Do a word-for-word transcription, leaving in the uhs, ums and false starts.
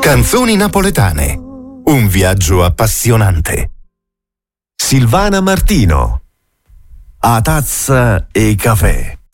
Canzoni napoletane. Un viaggio appassionante. Silvana Martino. A tazza e caffè.